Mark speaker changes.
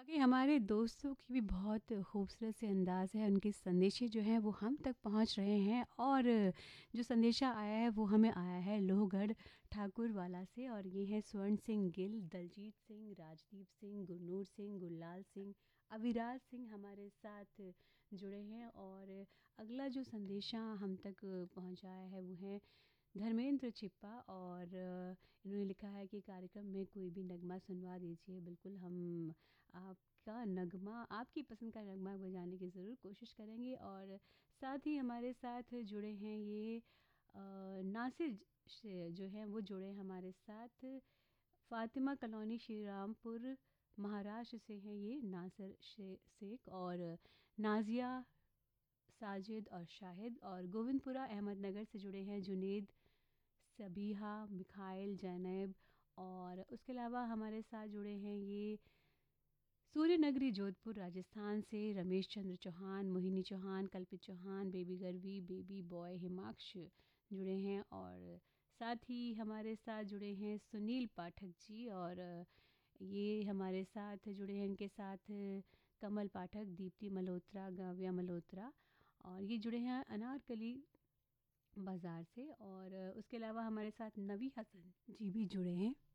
Speaker 1: वाक़ई हमारे दोस्तों की भी बहुत खूबसूरत से अंदाज़ है, उनके संदेशे जो हैं वो हम तक पहुँच रहे हैं और जो संदेशा आया है वो हमें आया है लोहगढ़ ठाकुरवाला से और ये हैं स्वर्ण सिंह गिल, दलजीत सिंह, राजदीप सिंह, गुरनूर सिंह, गुरलाल सिंह, अविराज सिंह हमारे साथ जुड़े हैं और अगला जो संदेशा हम तक पहुँचाया है वो है धर्मेंद्र चिप्पा और इन्होंने लिखा है कि कार्यक्रम में कोई भी नगमा सुनवा दीजिए। बिल्कुल हम आपका नगमा आपकी पसंद का नगमा बजाने की ज़रूर कोशिश करेंगे और साथ ही हमारे साथ जुड़े हैं ये नासिर से जो हैं वो जुड़े हैं हमारे साथ फ़ातिमा कॉलोनी श्री रामपुर महाराष्ट्र से हैं ये नासिर शेख और नाज़िया साजिद और शाहिद और गोविंदपुरा अहमदनगर से जुड़े हैं जुनेद सबीहा मिखाइल जैनब और उसके अलावा हमारे साथ जुड़े हैं ये सूर्यनगरी जोधपुर राजस्थान से रमेश चंद्र चौहान मोहिनी चौहान कल्पित चौहान बेबी गर्वी बेबी बॉय हिमाक्ष जुड़े हैं और साथ ही हमारे साथ जुड़े हैं सुनील पाठक जी और ये हमारे साथ जुड़े हैं इनके साथ कमल पाठक दीप्ति मल्होत्रा गाव्या मल्होत्रा और ये जुड़े हैं अनारकली बाज़ार से और उसके अलावा हमारे साथ नवी हसन जी भी जुड़े हैं